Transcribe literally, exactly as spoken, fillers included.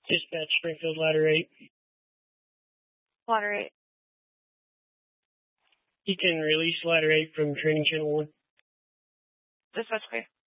Dispatch Springfield Ladder eight. Ladder eight. You can release Ladder eight from Training Channel one. Dispatch clear.